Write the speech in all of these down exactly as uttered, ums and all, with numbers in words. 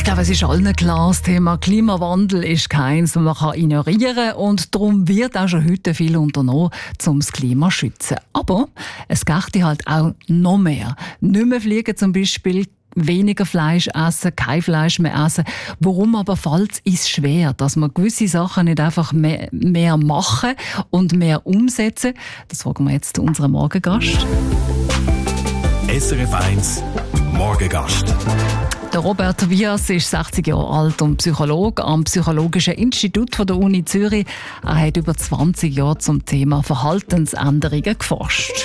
Ich glaube, es ist allen klar, das Thema Klimawandel ist keins, das man kann ignorieren kann. Und darum wird auch schon heute viel unternommen, um das Klima zu schützen. Aber es geht halt auch noch mehr. Nicht mehr fliegen zum Beispiel, weniger Fleisch essen, kein Fleisch mehr essen. Warum aber fällt es schwer, dass man gewisse Sachen nicht einfach mehr, mehr machen und mehr umsetzen? Das fragen wir jetzt unseren Morgengast. S R F eins Morgengast. Der Robert Wias ist sechzig Jahre alt und Psychologe am Psychologischen Institut der Uni Zürich. Er hat über zwanzig Jahre zum Thema Verhaltensänderungen geforscht.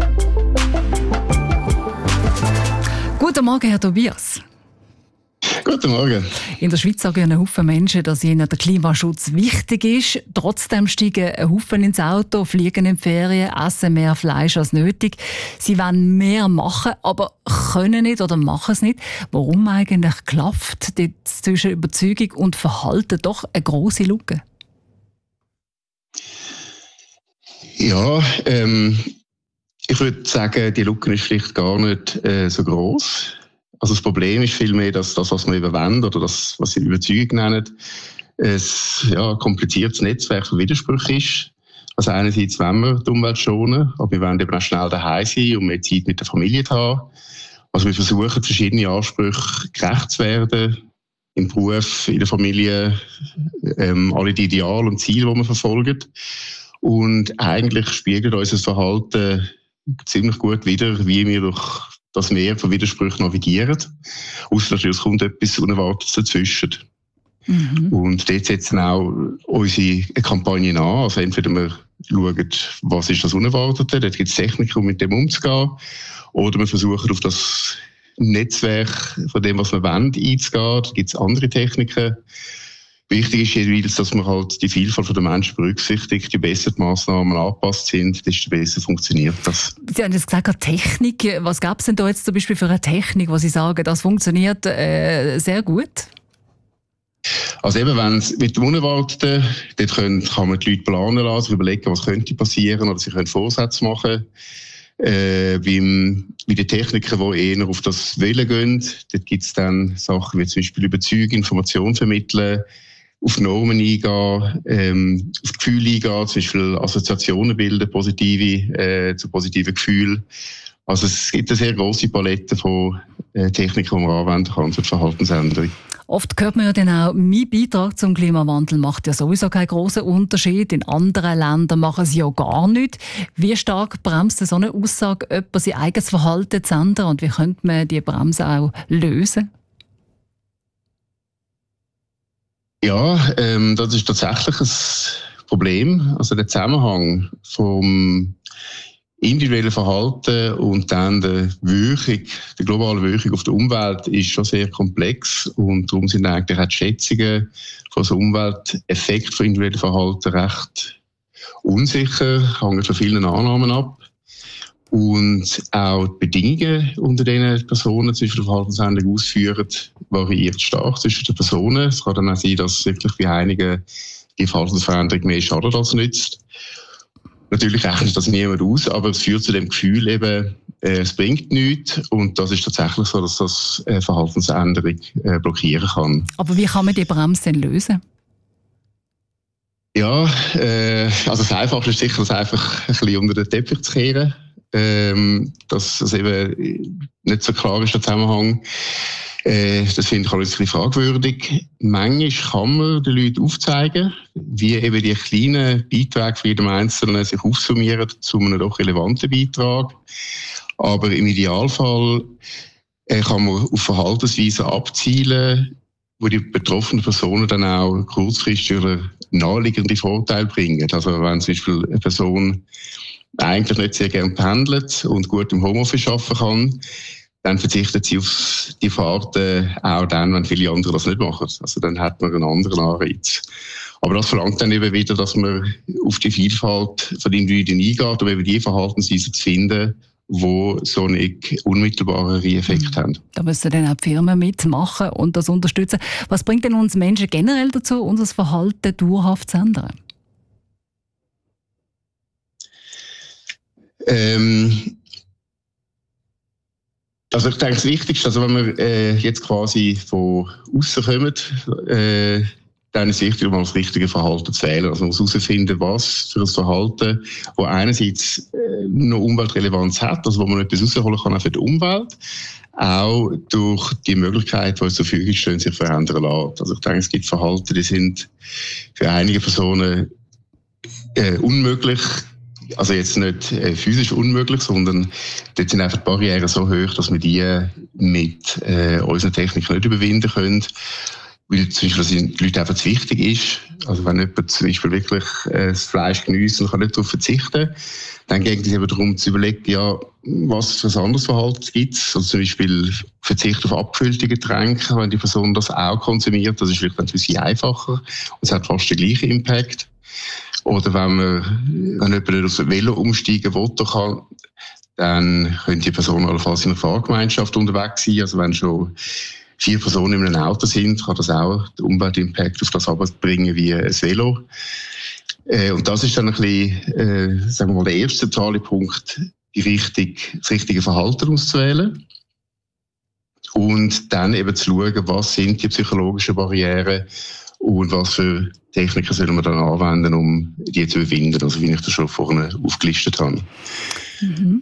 Guten Morgen, Herr Tobias. Guten Morgen. In der Schweiz sagen ein Haufen Menschen, dass ihnen der Klimaschutz wichtig ist. Trotzdem steigen ein Haufen ins Auto, fliegen in die Ferien, essen mehr Fleisch als nötig. Sie wollen mehr machen, aber können nicht oder machen es nicht. Warum eigentlich klafft dort zwischen Überzeugung und Verhalten doch eine grosse Lücke? Ja, ähm, ich würde sagen, die Lücke ist vielleicht gar nicht äh, so gross. Also das Problem ist vielmehr, dass das, was wir überwenden oder das, was Sie Überzeugung nennen, ein ja, kompliziertes Netzwerk von Widersprüchen ist. Also einerseits wollen wir die Umwelt schonen, aber wir wollen eben auch schnell daheim sein und mehr Zeit mit der Familie zu haben. Also wir versuchen, verschiedene Ansprüche gerecht zu werden, im Beruf, in der Familie, ähm, alle die Ideale und Ziele, die wir verfolgen. Und eigentlich spiegelt unser Verhalten ziemlich gut wider, wie wir durch das Meer von Widersprüchen navigieren. Ausser natürlich, es kommt etwas Unerwartetes dazwischen. Mhm. Und dort setzen auch unsere Kampagnen an. Also entweder wir schauen, was ist das Unerwartete, dort gibt es Techniken, um mit dem umzugehen. Oder wir versuchen, auf das Netzwerk von dem, was wir wollen, einzugehen. Da gibt es andere Techniken. Wichtig ist jeweils, dass man halt die Vielfalt der Menschen berücksichtigt. Je besser die Massnahmen angepasst sind, desto besser funktioniert das. Sie haben jetzt gesagt, Technik. Was gab es denn da jetzt zum Beispiel für eine Technik, wo Sie sagen, das funktioniert äh, sehr gut? Also eben, wenn es mit dem Unerwarteten, dort können, kann man die Leute planen lassen, überlegen, was könnte passieren, oder sie können Vorsätze machen. Äh, beim, bei den Techniken, die eher auf das Wollen gehen, dort gibt es dann Sachen wie zum Beispiel Überzeugung, Information vermitteln, auf Normen eingehen, ähm, auf Gefühle eingehen, zum Beispiel Assoziationen bilden, positive, äh, zu positiven Gefühlen. Also es gibt eine sehr grosse Palette von äh, Techniken, die man anwenden kann für die Verhaltensänderung. Oft hört man ja dann auch, mein Beitrag zum Klimawandel macht ja sowieso keinen grossen Unterschied. In anderen Ländern machen sie ja gar nichts. Wie stark bremst so eine Aussage, jemand sein eigenes Verhalten zu ändern? Und wie könnte man diese Bremse auch lösen? Ja, ähm, das ist tatsächlich ein Problem. Also der Zusammenhang vom individuellen Verhalten und dann der Wirkung, der globalen Wirkung auf die Umwelt ist schon sehr komplex und darum sind eigentlich auch die Schätzungen von so Umwelteffekten von individuellen Verhalten recht unsicher, hängen von vielen Annahmen ab. Und auch die Bedingungen, unter denen Personen zwischen der Verhaltensänderung ausführen, variieren stark zwischen den Personen. Es kann dann auch sein, dass wirklich bei einigen die Verhaltensveränderung mehr schadet als nützt. Natürlich rechnet das niemand aus, aber es führt zu dem Gefühl eben, äh, es bringt nichts. Und das ist tatsächlich so, dass das äh, Verhaltensänderung äh, blockieren kann. Aber wie kann man die Bremse denn lösen? Ja, äh, also das Einfachste ist sicher, das einfach ein bisschen unter den Teppich zu kehren. Ähm, dass es eben nicht so klar ist, der Zusammenhang. Äh, das finde ich alles ein bisschen fragwürdig. Manchmal kann man den Leuten aufzeigen, wie eben die kleinen Beiträge für jeden Einzelnen sich aufsummieren zu einem doch relevanten Beitrag. Aber im Idealfall äh, kann man auf Verhaltensweisen abzielen, wo die betroffenen Personen dann auch kurzfristig oder naheliegende Vorteile bringen. Also wenn zum Beispiel eine Person eigentlich nicht sehr gerne pendelt und gut im Homeoffice arbeiten kann, dann verzichtet sie auf die Fahrten auch dann, wenn viele andere das nicht machen. Also dann hat man einen anderen Anreiz. Aber das verlangt dann eben wieder, dass man auf die Vielfalt von den Individuen eingeht, um eben die Verhaltensweisen zu finden, die so einen unmittelbaren Effekt haben. Da müssen dann auch die Firmen mitmachen und das unterstützen. Was bringt denn uns Menschen generell dazu, unser Verhalten dauerhaft zu ändern? Ähm, Also ich denke, das Wichtigste, also wenn wir äh, jetzt quasi von außen kommen, äh, dann ist es wichtig, mal das richtige Verhalten zu wählen. Also man muss herausfinden, was für ein Verhalten, das einerseits äh, noch Umweltrelevanz hat, also wo man etwas rausholen kann auch für die Umwelt, auch durch die Möglichkeit, die uns zur Verfügung stehen, sich verändern lässt. Also ich denke, es gibt Verhalten, die sind für einige Personen äh, unmöglich. Also jetzt nicht äh, physisch unmöglich, sondern dort sind einfach die Barrieren so hoch, dass wir die mit äh, unseren Techniken nicht überwinden können. Weil zum Beispiel die Leute einfach zu wichtig ist. Also wenn jemand zum Beispiel wirklich äh, das Fleisch genießt und kann nicht darauf verzichten, dann geht es eben darum zu überlegen, ja, was für ein anderes Verhalten gibt es. Also zum Beispiel Verzicht auf abgefüllte Getränke, wenn die Person das auch konsumiert, das ist vielleicht ein bisschen einfacher und es hat fast den gleichen Impact. Oder wenn man, wenn jemand nicht aufs Velo umsteigen will, kann, dann könnte die Person allenfalls in einer Fahrgemeinschaft unterwegs sein. Also wenn schon vier Personen in einem Auto sind, kann das auch den Umweltimpact auf das abbringen wie ein Velo. Äh, und das ist dann ein bisschen, äh, sagen wir mal, der erste zentrale Punkt, die richtig, das richtige Verhalten auszuwählen. Und dann eben zu schauen, was sind die psychologischen Barrieren und was für Techniken sollen wir dann anwenden, um die zu überwinden, also wie ich das schon vorne aufgelistet habe. Mhm.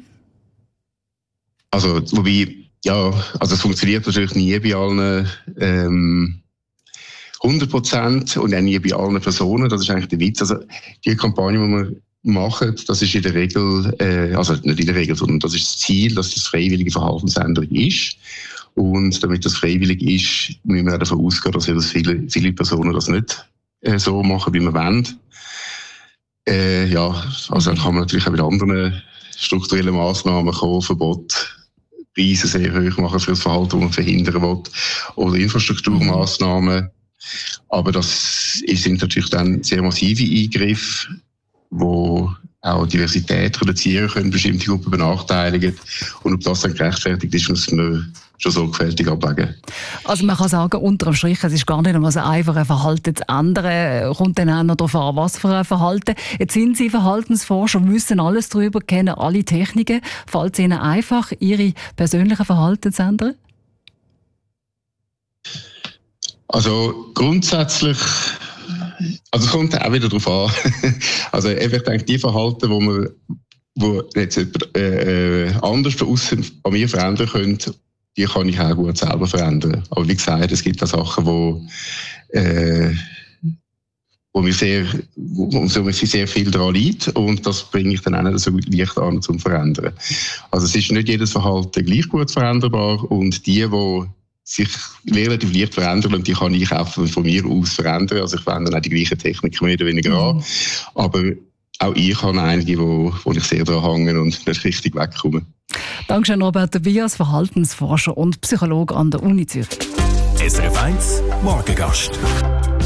Also, wobei, ja, also es funktioniert natürlich nie bei allen ähm, hundert Prozent und auch nie bei allen Personen, das ist eigentlich der Witz. Also die Kampagne, die wir machen, das ist in der Regel, äh, also nicht in der Regel, sondern das ist das Ziel, dass das freiwillige Verhaltensänderung ist. Und damit das freiwillig ist, müssen wir davon ausgehen, dass viele, viele Personen das nicht äh, so machen, wie wir wollen. Äh, ja, also dann kann man natürlich auch mit anderen strukturellen Massnahmen kommen, Verbot, Preise sehr hoch machen für das Verhalten, das man verhindern will, oder Infrastrukturmaßnahmen. Aber das sind natürlich dann sehr massive Eingriffe, die auch Diversität reduzieren können, bestimmte Gruppen benachteiligen. Und ob das dann gerechtfertigt ist, muss man schon sorgfältig abwägen. Also man kann sagen, unter dem Strich, es ist gar nicht einmal so einfach, ein Verhalten zu ändern. Kommt dann auch noch darauf an, was für ein Verhalten. Jetzt sind Sie Verhaltensforscher, wissen alles darüber, kennen alle Techniken. Fällt es Ihnen einfach, Ihre persönlichen Verhalten zu ändern? Also grundsätzlich, also es kommt auch wieder darauf an. Also ich denke, die Verhalten, wo man, wo jetzt jemand äh, anders von außen an mir verändern könnte, die kann ich auch gut selber verändern. Aber wie gesagt, es gibt auch Sachen, wo, äh, wo mir sehr, wo, wo mir sehr viel daran liegt und das bringe ich dann auch nicht so leicht an zum Verändern. Also es ist nicht jedes Verhalten gleich gut veränderbar und die, die sich relativ leicht verändern und die kann ich auch von mir aus verändern. Also ich wende dann auch die gleichen Techniken mehr oder weniger mhm. an. Aber auch ich habe einige, wo, wo ich sehr daran hänge und nicht richtig wegkomme. Dankeschön, Robert Tobias, Verhaltensforscher und Psychologe an der Uni Zürich. S R F eins Morgengast.